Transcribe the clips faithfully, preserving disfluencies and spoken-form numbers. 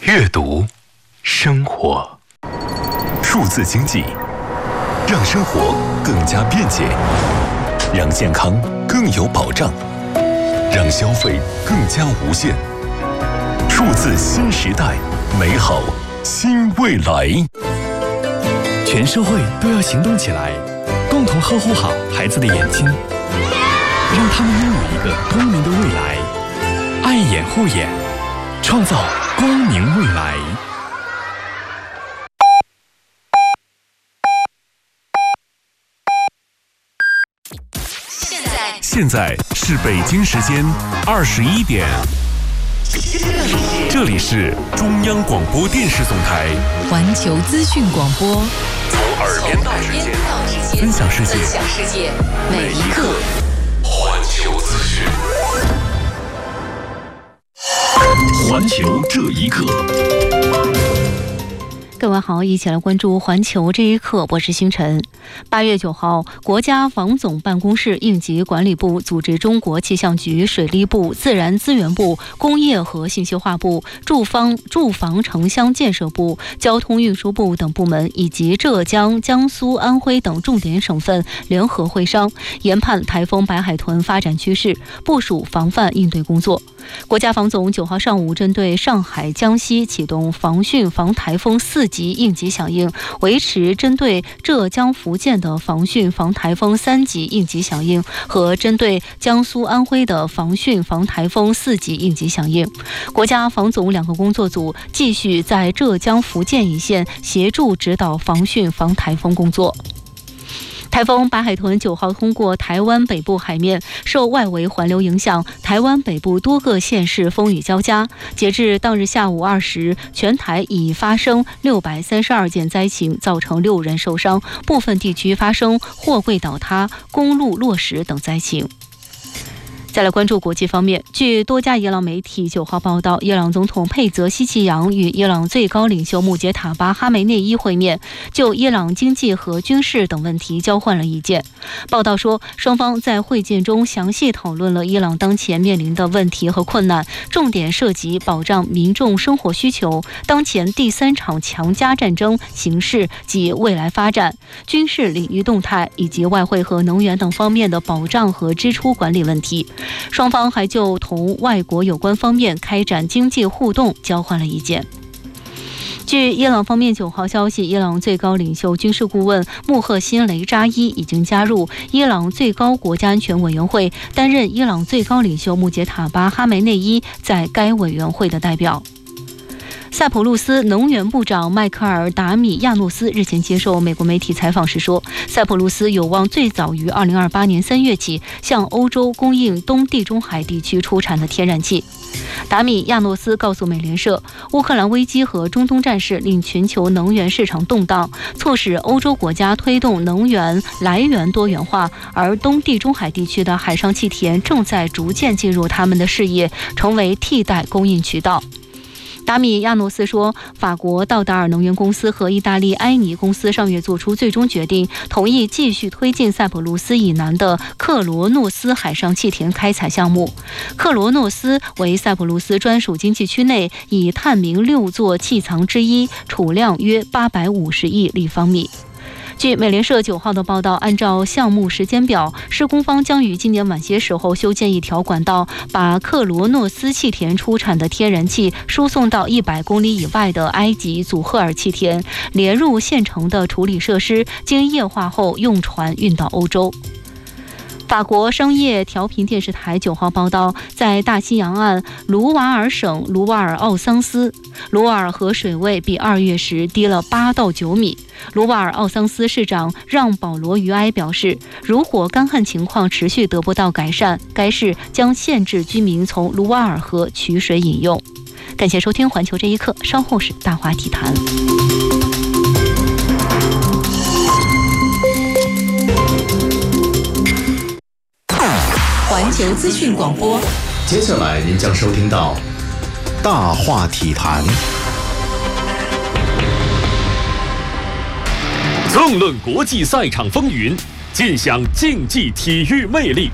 阅读，生活，数字经济，让生活更加便捷，让健康更有保障，让消费更加无限。数字新时代，美好新未来。 全社会都要行动起来，共同呵护好孩子的眼睛，让他们拥有一个光明的未来。爱眼护眼，创造光明未来。 现在现在是北京时间二十一点，这里是中央广播电视总台环球资讯广播， 从耳边到世界，分享世界， 分享世界，每一刻环球资讯，环球这一刻。 各位好，一起来关注环球这一刻，我是星辰。八月九号，国家防总办公室应急管理部组织中国气象局、水利部、自然资源部、工业和信息化部、住房住房城乡建设部、交通运输部等部门以及浙江、江苏、安徽等重点省份联合会商，研判台风白海豚发展趋势，部署防范应对工作。国家防总九号上午针对上海、江西启动防汛防台风四级应急响应，维持针对浙江、福建的防汛防台风三级应急响应和针对江苏、安徽的防汛防台风四级应急响应。国家防总两个工作组继续在浙江、福建一线协助指导防汛防台风工作。台风白海豚九号通过台湾北部海面，受外围环流影响，台湾北部多个县市风雨交加。截至当日下午二时，全台已发生六百三十二件灾情，造成六人受伤，部分地区发生货柜倒塌、公路落石等灾情。再来关注国际方面，据多家伊朗媒体九号报道，伊朗总统佩泽希奇扬与伊朗最高领袖穆杰塔巴哈梅内伊会面，就伊朗经济和军事等问题交换了意见。报道说，双方在会见中详细讨论了伊朗当前面临的问题和困难，重点涉及保障民众生活需求、当前第三场强加战争形势及未来发展、军事领域动态以及外汇和能源等方面的保障和支出管理问题。双方还就同外国有关方面开展经济互动交换了意见。据伊朗方面九号消息，伊朗最高领袖军事顾问穆赫辛雷扎伊已经加入伊朗最高国家安全委员会，担任伊朗最高领袖穆杰塔巴哈梅内伊在该委员会的代表。塞浦路斯能源部长迈克尔·达米亚诺斯日前接受美国媒体采访时说，塞浦路斯有望最早于二零二八年三月起向欧洲供应东地中海地区出产的天然气。达米亚诺斯告诉美联社，乌克兰危机和中东战事令全球能源市场动荡，促使欧洲国家推动能源来源多元化，而东地中海地区的海上气田正在逐渐进入他们的视野，成为替代供应渠道。达米亚诺斯说，法国道达尔能源公司和意大利埃尼公司上月做出最终决定，同意继续推进塞浦路斯以南的克罗诺斯海上气田开采项目。克罗诺斯为塞浦路斯专属经济区内已探明六座气藏之一，储量约八百五十亿立方米。据美联社九号的报道，按照项目时间表，施工方将于今年晚些时候修建一条管道，把克罗诺斯气田出产的天然气输送到一百公里以外的埃及祖赫尔气田，连入现成的处理设施，经液化后用船运到欧洲。法国商业调频电视台九号报道，在大西洋岸卢瓦尔省卢瓦尔奥桑斯，卢瓦尔河水位比二月时低了八到九米。卢瓦尔奥桑斯市长让保罗于埃表示，如果干旱情况持续得不到改善，该市将限制居民从卢瓦尔河取水饮用。感谢收听环球这一刻，稍后是大话体坛。 环球资讯广播， 接下来您将收听到大话体坛， 纵论国际赛场风云，尽享竞技体育魅力。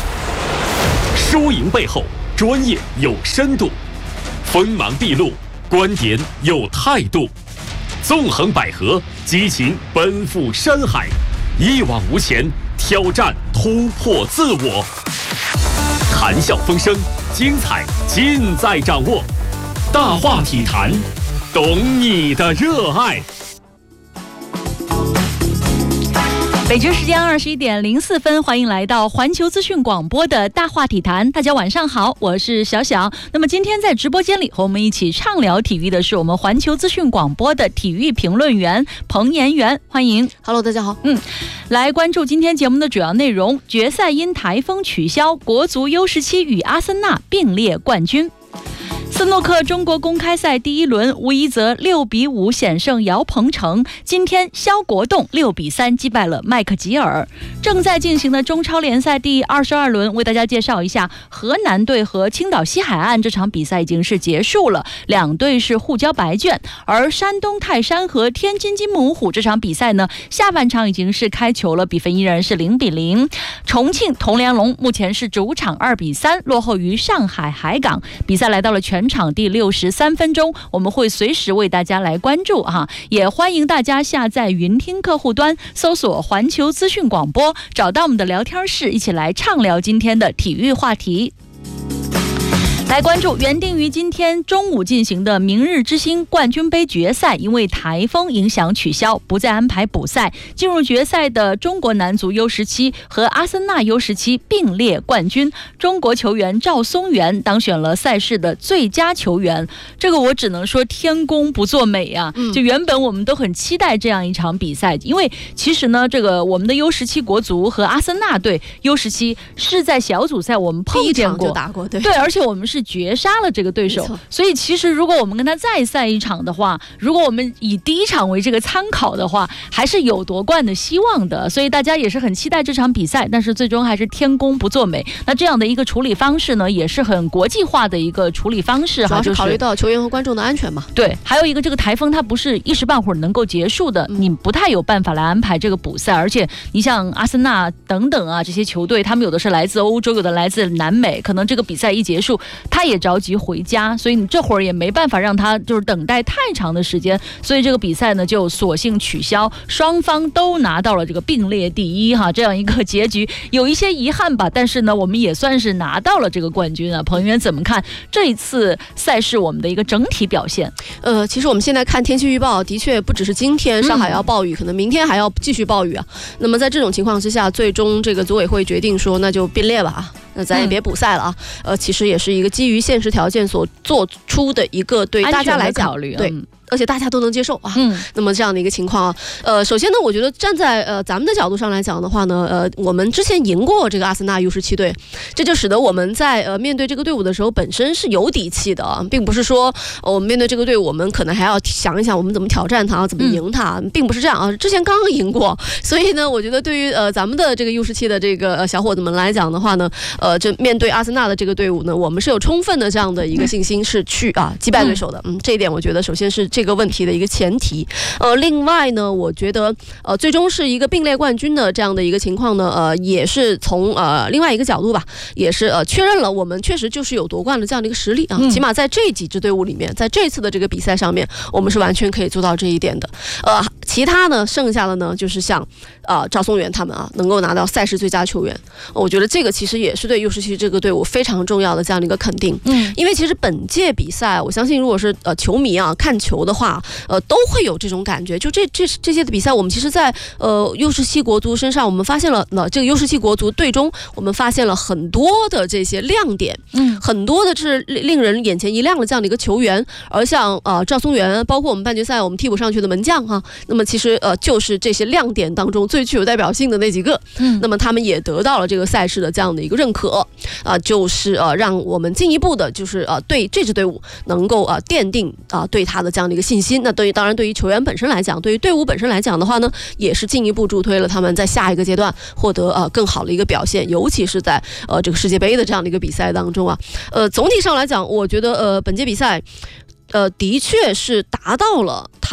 输赢背后，专业有深度，锋芒毕露， 观点有态度，纵横捭阖，激情奔赴山海，一往无前，挑战突破自我。谈笑风生，精彩尽在掌握。大话体坛，懂你的热爱。 北京时间二十一点零四分，欢迎来到环球资讯广播的大话体坛。大家晚上好，我是小小。那么今天在直播间里和我们一起畅聊体育的是我们环球资讯广播的体育评论员彭延元，欢迎。 Hello， 大家好。 嗯，来关注今天节目的主要内容。决赛因台风取消，国足 U 十七与阿森纳并列冠军。斯诺克中国公开赛第一轮，吴一泽六比五险胜姚鹏程。今天肖国栋六比三击败了麦克吉尔。正在进行的中超联赛第二十二轮，为大家介绍一下河南队和青岛西海岸这场比赛已经是结束了，两队是互交白卷。而山东泰山和天津津门虎这场比赛呢，下半场已经是开球了，比分依然是零比零。重庆铜联龙目前是主场二比三落后于上海海港。比赛来到了全场第六十三分钟，我们会随时为大家来关注哈，也欢迎大家下载云听客户端，搜索环球资讯广播，找到我们的聊天室，一起来畅聊今天的体育话题。来关注原定于今天中午进行的明日之星冠军杯决赛，因为台风影响取消，不再安排补赛。进入决赛的中国男足 U 十七 和阿森纳 U 十七 并列冠军，中国球员赵松元当选了赛事的最佳球员。这个我只能说天公不作美啊！ 嗯、 就原本我们都很期待这样一场比赛，因为其实呢，这个我们的 U 十七 国足和阿森纳队 U 十七 是在小组赛我们碰见过， 就打过，对对，而且我们是绝杀了这个对手，所以其实如果我们跟他再赛一场的话，如果我们以第一场为这个参考的话，还是有夺冠的希望的。所以大家也是很期待这场比赛，但是最终还是天公不作美。那这样的一个处理方式呢，也是很国际化的一个处理方式哈， 主要是考虑到球员和观众的安全嘛。 对，还有一个这个台风它不是一时半会儿能够结束的，你不太有办法来安排这个补赛，而且你像阿森纳等等啊这些球队，他们有的是来自欧洲，有的来自南美，可能这个比赛一结束，他也着急回家，所以你这会儿也没办法让他就是等待太长的时间，所以这个比赛呢就索性取消，双方都拿到了这个并列第一哈，这样一个结局有一些遗憾吧，但是呢我们也算是拿到了这个冠军啊。彭源怎么看这一次赛事我们的一个整体表现？ 呃，其实我们现在看天气预报，的确不只是今天上海要暴雨，嗯、可能明天还要继续暴雨啊。那么在这种情况之下，最终这个组委会决定说，那就并列吧，那咱也别补赛了啊。嗯、呃，其实也是一个基于现实条件所做出的一个对大家来讲考虑， 对。嗯而且大家都能接受啊， 嗯， 那么这样的一个情况啊，呃，首先呢，我觉得站在呃咱们的角度上来讲的话呢，呃，我们之前赢过这个阿森纳 U 十七 队，这就使得我们在呃面对这个队伍的时候本身是有底气的啊，并不是说、呃、我们面对这个队伍，我们可能还要想一想我们怎么挑战它，怎么赢它，嗯、并不是这样啊。之前刚刚赢过，所以呢，我觉得对于呃咱们的这个 U 十七 的这个、呃、小伙子们来讲的话呢，呃，这面对阿森纳的这个队伍呢，我们是有充分的这样的一个信心是去啊击败对手的，嗯，这一点我觉得首先是这个问题的一个前提，呃，另外呢，我觉得呃，最终是一个并列冠军的这样的一个情况呢，呃，也是从呃另外一个角度吧，也是呃确认了我们确实就是有夺冠的这样的一个实力啊，嗯、起码在这几支队伍里面，在这次的这个比赛上面，我们是完全可以做到这一点的。呃，其他呢，剩下的呢，就是像呃赵松元他们啊，能够拿到赛事最佳球员，我觉得这个其实也是对 U 十七 这个队伍非常重要的这样的一个肯定。嗯，因为其实本届比赛，我相信如果是呃球迷啊看球的话，呃，都会有这种感觉。就这这这些的比赛，我们其实在呃 U 十七 国足身上，我们发现了呢、呃，这个 U 十七 国足队中，我们发现了很多的这些亮点，嗯，很多的是令人眼前一亮的这样的一个球员。而像呃赵松元，包括我们半决赛我们替补上去的门将哈、啊，那么其实呃就是这些亮点当中最具有代表性的那几个，嗯，那么他们也得到了这个赛事的这样的一个认可啊、呃，就是呃让我们进一步的，就是呃对这支队伍能够呃奠定啊、呃、对他的这样的一个信心。那对于当然对于球员本身来讲，对于队伍本身来讲的话呢，也是进一步助推了他们在下一个阶段获得呃更好的一个表现，尤其是在呃这个世界杯的这样的一个比赛当中啊。呃，总体上来讲，我觉得呃本届比赛。呃，的确是达到了台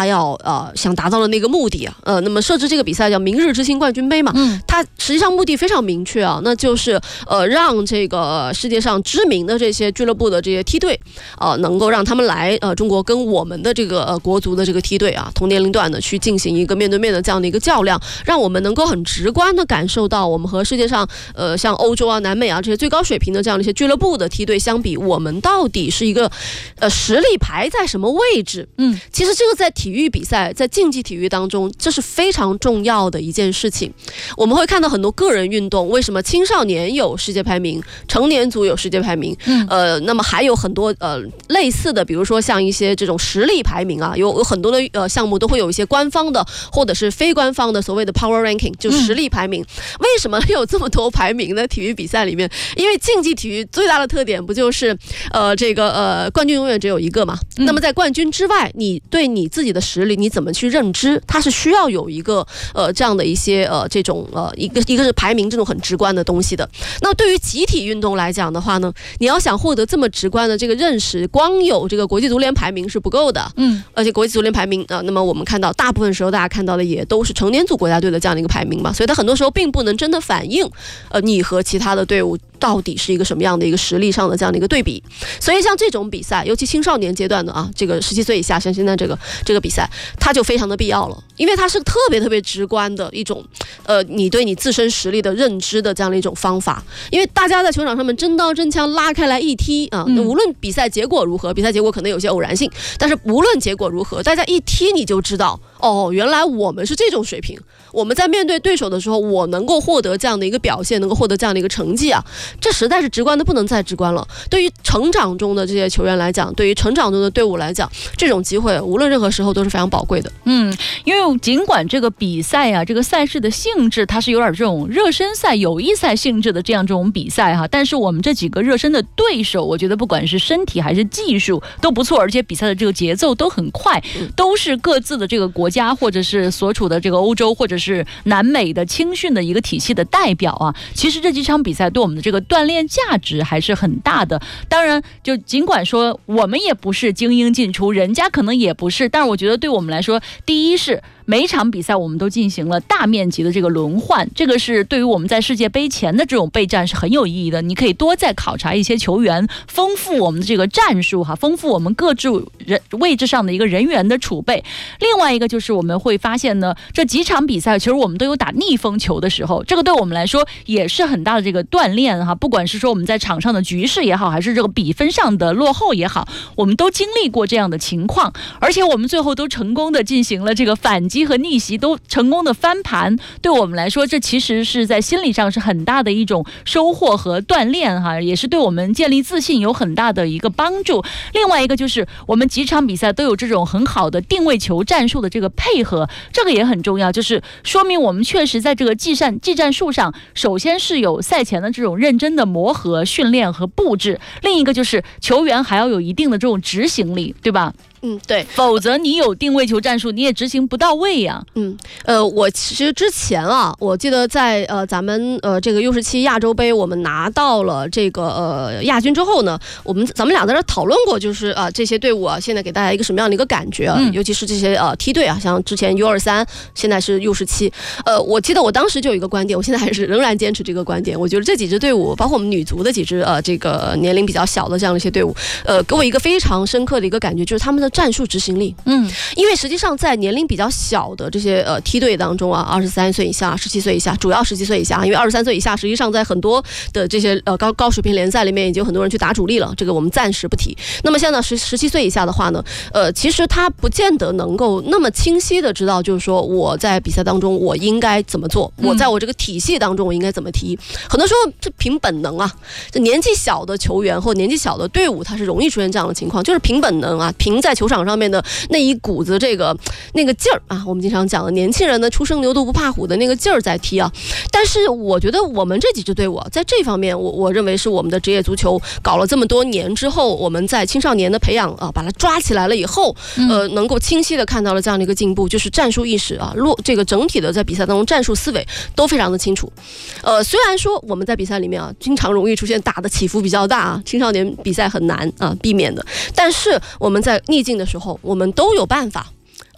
他要呃想达到的那个目的啊，呃，那么设置这个比赛叫明日之星冠军杯嘛，嗯，它实际上目的非常明确啊，那就是呃让这个世界上知名的这些俱乐部的这些梯队啊、呃，能够让他们来呃中国跟我们的这个呃国足的这个梯队啊同年龄段的去进行一个面对面的这样的一个较量，让我们能够很直观的感受到我们和世界上呃像欧洲啊、南美啊这些最高水平的这样的一些俱乐部的梯队相比，我们到底是一个呃实力排在什么位置？嗯，其实这个在体育比赛、在竞技体育当中，这是非常重要的一件事情。我们会看到很多个人运动，为什么青少年有世界排名，成年组有世界排名？嗯，呃，那么还有很多呃类似的，比如说像一些这种实力排名啊，有有很多的呃项目都会有一些官方的或者是非官方的所谓的 power ranking， 就实力排名。嗯、为什么有这么多排名呢？体育比赛里面，因为竞技体育最大的特点不就是呃这个呃冠军永远只有一个嘛？嗯、那么在冠军之外，你对你自己的实力你怎么去认知？它是需要有一个呃这样的一些呃这种呃一个一个是排名这种很直观的东西的。那对于集体运动来讲的话呢，你要想获得这么直观的这个认识，光有这个国际足联排名是不够的。嗯，而且国际足联排名啊、呃，那么我们看到大部分时候大家看到的也都是成年组国家队的这样的一个排名嘛，所以它很多时候并不能真的反映呃你和其他的队伍到底是一个什么样的一个实力上的这样的一个对比。所以像这种比赛，尤其青少年阶段的啊，这个十七岁以下，像现在这个这个比赛，它就非常的必要了，因为它是特别特别直观的一种，呃，你对你自身实力的认知的这样的一种方法。因为大家在球场上面真刀真枪拉开来一踢啊，那无论比赛结果如何，比赛结果可能有些偶然性，但是无论结果如何，大家一踢你就知道，哦，原来我们是这种水平。我们在面对对手的时候，我能够获得这样的一个表现，能够获得这样的一个成绩啊，这实在是直观的不能再直观了。对于成长中的这些球员来讲，对于成长中的队伍来讲，这种机会无论任何时候都是非常宝贵的。 嗯，因为尽管这个比赛啊，这个赛事的性质它是有点这种热身赛、友谊赛性质的这样这种比赛哈，但是我们这几个热身的对手，我觉得不管是身体还是技术都不错，而且比赛的这个节奏都很快，都是各自的这个国家或者是所处的这个欧洲或者是南美的青训的一个体系的代表啊。其实这几场比赛对我们的这个锻炼价值还是很大的。当然，就尽管说我们也不是精英进出，人家可能也不是，但是我觉得对我们来说，第一是每一场比赛我们都进行了大面积的这个轮换，这个是对于我们在世界杯前的这种备战是很有意义的。你可以多再考察一些球员，丰富我们的这个战术哈，丰富我们各自人位置上的一个人员的储备。另外一个就是我们会发现呢，这几场比赛其实我们都有打逆风球的时候，这个对我们来说也是很大的这个锻炼哈。不管是说我们在场上的局势也好，还是这个比分上的落后也好，我们都经历过这样的情况，而且我们最后都成功的进行了这个反击和逆袭，都成功的翻盘。对我们来说，这其实是在心理上是很大的一种收获和锻炼哈，也是对我们建立自信有很大的一个帮助。另外一个就是我们几场比赛都有这种很好的定位球战术的这个配合，这个也很重要，就是说明我们确实在这个技战技战术上，首先是有赛前的这种认真的磨合、训练和布置，另一个就是球员还要有一定的这种执行力，对吧？ 嗯，对， 否则你有定位球战术，你也执行不到位呀。 嗯，呃，我其实之前啊，我记得在呃咱们呃这个 U 十七亚洲杯，我们拿到了这个呃亚军之后呢，我们咱们俩在这讨论过，就是啊、呃、这些队伍啊，现在给大家一个什么样的一个感觉啊？嗯、尤其是这些呃梯队啊，像之前 U 二十三，现在是 U 十七。呃，我记得我当时就有一个观点，我现在还是仍然坚持这个观点。我觉得这几支队伍，包括我们女足的几支呃这个年龄比较小的这样的一些队伍，呃，给我一个非常深刻的一个感觉，就是他们的战术执行力。嗯，因为实际上在年龄比较小的这些呃梯队当中啊，二十三岁以下、十七岁以下，主要十七岁以下，因为二十三岁以下实际上在很多的这些呃高高水平联赛里面已经有很多人去打主力了，这个我们暂时不提。那么现在十十七岁以下的话呢，呃，其实他不见得能够那么清晰的知道，就是说我在比赛当中我应该怎么做，我在我这个体系当中我应该怎么踢。很多时候这凭本能啊，这年纪小的球员或年纪小的队伍，它是容易出现这样的情况，就是凭本能啊，凭在球场上面的那一股子这个那个劲儿啊，我们经常讲的年轻人的初生牛犊不怕虎的那个劲儿在踢啊。但是我觉得我们这几支队伍啊，在这方面我我认为是我们的职业足球搞了这么多年之后，我们在青少年的培养啊，把它抓起来了以后，呃，能够清晰的看到了这样的一个进步，就是战术意识啊，落这个整体的在比赛当中战术思维都非常的清楚。呃，虽然说我们在比赛里面啊，经常容易出现打的起伏比较大啊，青少年比赛很难啊避免的，但是我们在逆境的时候，我们都有办法。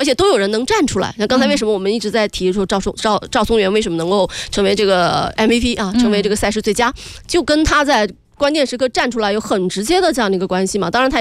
而且都有人能站出来。那刚才为什么我们一直在提说赵松赵赵松元为什么能够成为这个 M V P 啊，成为这个赛事最佳，就跟他在关键时刻站出来有很直接的这样的一个关系嘛。当然他